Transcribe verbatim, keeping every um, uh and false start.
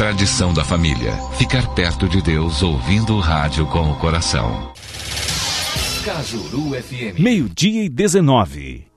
Tradição da família. Ficar perto de Deus ouvindo o rádio com o coração. Cajuru F M. Meio-dia e dezenove.